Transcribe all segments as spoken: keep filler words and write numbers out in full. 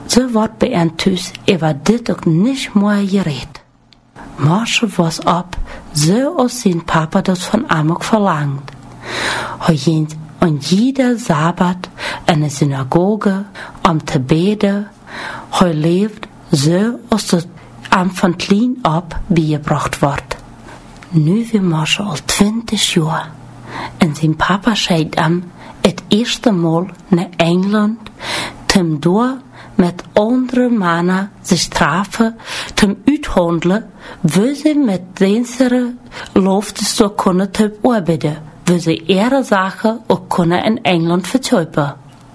Zo wordt bij een thuis over dit ook niet meer gereed. Moshe was op, zoals zijn papa dat van hem ook verlangt. Hij ging aan jeder Sabbat in de synagoge om te beden. Hij leeft zoals dat hem van klein op bijgebracht wordt. Nu wie Moshe al twintig jaar. En zijn papa scheidt hem het eerste mal naar Engeland, tem door met andere mannen zich trafen, tem uithandelen, wie ze met deze loftes zo kunnen te arbeiden, wie ze ihre zaken ook kunnen in Engeland vertuipen.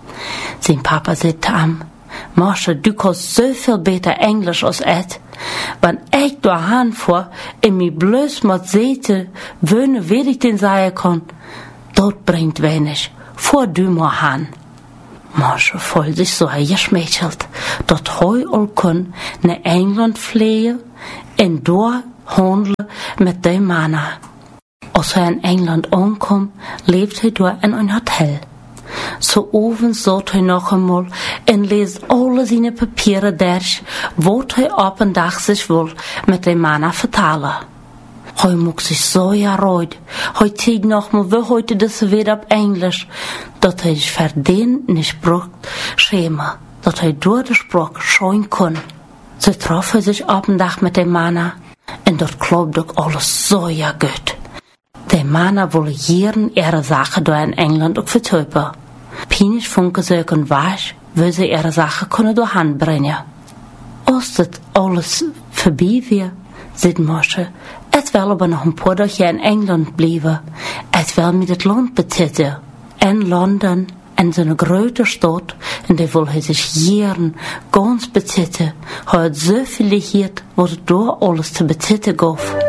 Zijn papa zei te hem, Moshe, du kannst zoveel beter Englisch als ik. Wann ik doorheen voor en mij bloos moet zitten, wonen weet ik den zeggen kan, dat brengt weinig, voor du maar aan. Moshe voelde zich zo geschmeicheld, dat hij al kon naar Engeland vliegen en door handelen met die mannen. Als hij in Engeland aankwam, leefde hij door in een hotel. Zo ovens zat hij nog eenmaal en lees alle zijn papieren durch, wat hij op een dag zich wil met de mannen vertalen. Hij mocht zich zo eruit. Hij zei nogmaals, we heute das weer op Engels, dat hij zich verdien niet braucht schämen, dat hij door de spraak schoen kon. Ze troffen zich op een dag met de mannen en dat klopte ook alles zo ja goed. De mannen willen hier ihre zaken door in Engeland ook vertuipen. Pinisch funken ze ook een was, wil ze ihre zaken kunnen door hand brengen. Als dat alles voorbij weer, zegt Moshe, het wil aber nog een paar dagen in Engeland blijven. Het wil met het land betitten. In Londen, in zijn grote stad, en daar wil hij zich jaren ganz betitten. Hij had zoveel gehad, wat het door alles te betitten gaf.